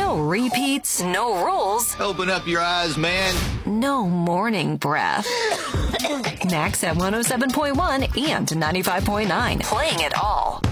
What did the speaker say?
No repeats, no rules, Open up your eyes, man. no morning breath. Max at 107.1 and 95.9. Playing it all.